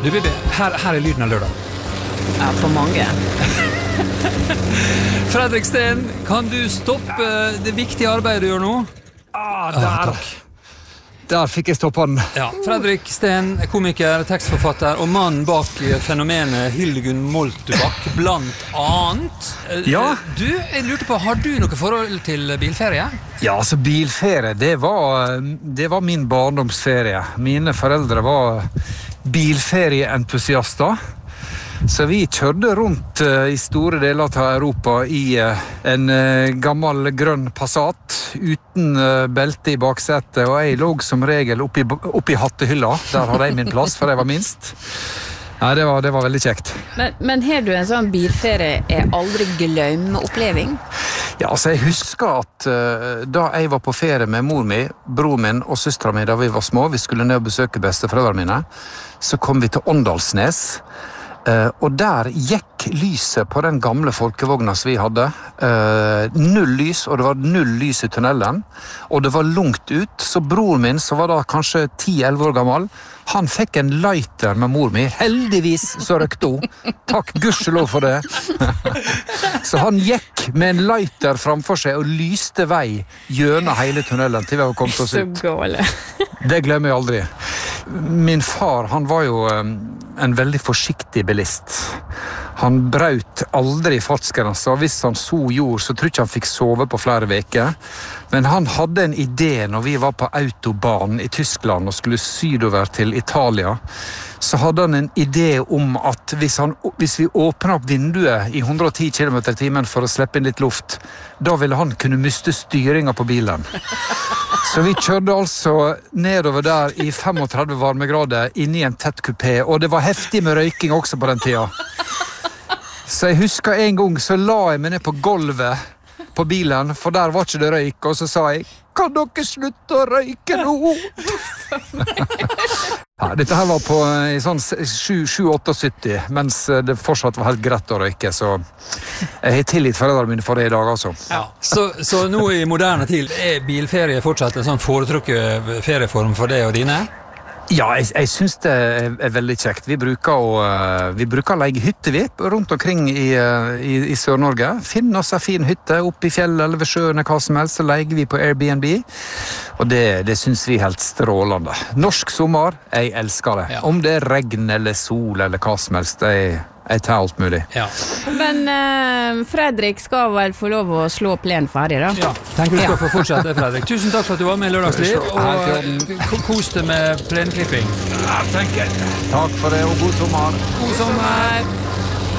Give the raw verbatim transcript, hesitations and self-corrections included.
Du, Bibi, her, her er lyden av lørdag. Ja, for mange. Fredrik Steen, kan du stoppe det viktige arbeidet du gjør nå? Ah, der. Ah, der fikk jeg stoppe den. Ja, Fredrik Steen, komiker, tekstforfatter og mann bak fenomenet Hildegunn Moltebakk, blant annet. Ja. Du, jeg lurte på, har du noe forhold til bilferie? Ja, altså bilferie, det var, det var min barndomsferie. Mine foreldre var bilferieentusiaster. Så vi kjørte rundt uh, i store deler av Europa i uh, en uh, gammel grønn Passat uten uh, belte i baksetet, og jeg lå som regel oppi, oppi hattehylla. Der hadde jeg min plass, for jeg var minst. Nei, det var, det var veldig kjekt. Men, men har du en sånn bilferie er aldri glemme oppleving? Ja, altså jeg husker at uh, da jeg var på ferie med mor mi, bror min og søstra mi da vi var små, vi skulle ned og besøke besteforeldrene mine, så kom vi til Åndalsnes. Uh, og der gikk lyset på den gamle folkevogna som vi hadde. Uh, null lys, og det var null lys i tunnelen. Og det var langt ut, så bror min, som var da kanskje ti elleve år gammel, han fikk en lighter med mor mi. Heldigvis så røkte hun. Takk gudskjelov for det. Så han gikk med en lighter framfor seg og lyste vei gjennom hele tunnelen til vi var kommet oss ut. Så gale. Det glemmer jeg aldri. Min far, han var jo um, en veldig forsiktig bilist. Han braut aldri fartsgrensa. Hvis han så jord, så tror jeg ikke han fikk sove på flere veker. Men han hadde en idé når vi var på autobahn i Tyskland og skulle sydover til Italia. Så hadde han en idé om at hvis, han, hvis vi åpnet opp vinduet i hundre og ti kilometer i timen for å slippe inn litt luft, da ville han kunne miste styringen på bilen. Så vi kjørte altså nedover der i trettifem varmegrader inne i en tett kupé, og det var heftig med røyking også på den tida. Så jeg husker en gang så la jeg meg ned på gulvet på bilen, for der var ikke det røyk, og så sa jeg, kan dere slutte å røyke nå? Ja, dette her var på i sånn sju sytti, mens det fortsatt var helt greit å røyke, så jeg har tilgitt foreldrene mine for det i dag, altså. Ja. Så, så nå i moderne tid, er bilferie fortsatt en sånn foretrukket ferieform for deg og dine? Ja, jeg, jeg synes det er, er veldig kjekt. Vi bruker å, vi bruker å leie hytte vi, rundt omkring i, i, i Sør-Norge. Finner oss en fin hytte oppe i fjellet eller ved sjøen, hva som helst, så leier vi på Airbnb. Og det, det synes vi er helt strålende. Norsk sommer, jeg elsker det. Ja. Om det er regn eller sol eller hva som helst, jeg, jeg tar alt mulig. Ja. Men uh, Fredrik skal vel få lov å slå plen ferdig, da? Ja, tenker du skal få fortsette, Fredrik. Tusen takk for at du var med i Lørdagsliv, og kos deg med plenklipping. Ja, tenker jeg. Takk for det, og god sommer. God sommer.